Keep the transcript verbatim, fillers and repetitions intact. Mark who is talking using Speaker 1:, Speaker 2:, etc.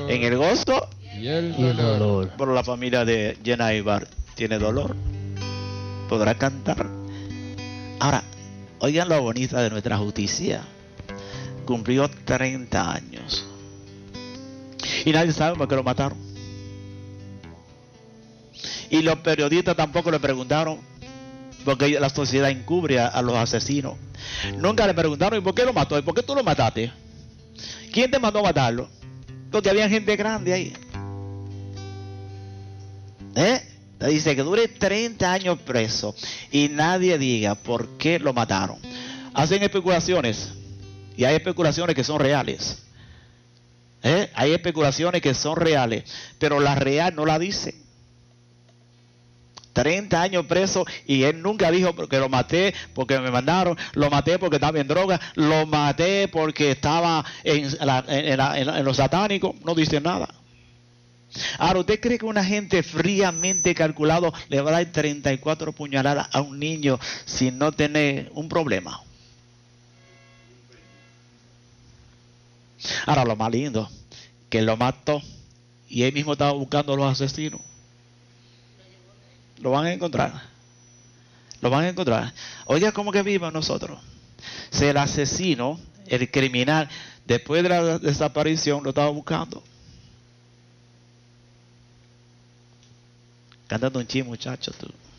Speaker 1: en el gozo
Speaker 2: y el
Speaker 3: y el
Speaker 2: dolor.
Speaker 3: dolor.
Speaker 1: Pero la familia de Jenna Ibar tiene dolor. Podrá cantar. Ahora, oigan lo bonita de nuestra justicia. Cumplió treinta años. Y nadie sabe por qué lo mataron. Y los periodistas tampoco le preguntaron, porque la sociedad encubre a, a los asesinos. Nunca le preguntaron, ¿y por qué lo mató? ¿Y por qué tú lo mataste? ¿Quién te mandó a matarlo? Porque había gente grande ahí. ¿Eh? Dice que dure treinta años preso y nadie diga por qué lo mataron. Hacen especulaciones y hay especulaciones que son reales. ¿Eh? Hay especulaciones que son reales, pero la real no la dice. treinta años preso y él nunca dijo porque lo maté, porque me mandaron, lo maté porque estaba en droga, lo maté porque estaba en, la, en, la, en, la, en los satánicos. No dice nada. Ahora, ¿usted cree que una gente fríamente calculado le va a dar treinta y cuatro puñaladas a un niño sin no tener un problema? Ahora, lo más lindo, que lo mató y él mismo estaba buscando a los asesinos. Lo van a encontrar. Lo van a encontrar. Oiga, ¿cómo que vivimos nosotros? Si el asesino, el criminal, después de la desaparición, lo estaba buscando. Cantando un chin, muchacho, tú.